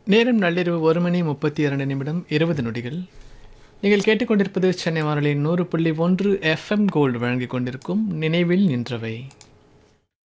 நேரம் நள்ளிரவு 1:32 20 நொடிகள். நீங்கள் கேட்டுக்கொண்டிருப்பது சென்னை வானொலியின் 100.1 எஃப்எம் கோல்டு வழங்கிக் கொண்டிருக்கும் நினைவில் நின்றவை.